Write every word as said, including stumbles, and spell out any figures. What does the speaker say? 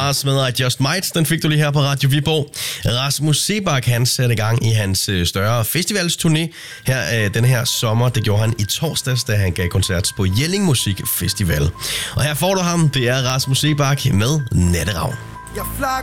Mars med I Just Might. Den fik du lige her på Radio Viborg. Rasmus Seebach, han satte i gang i hans større festivalsturné her den her sommer. Det gjorde han i torsdags, da han gav koncert på Jelling Musik Festival. Og her får du ham. Det er Rasmus Seebach med Natteravn. Jeg flak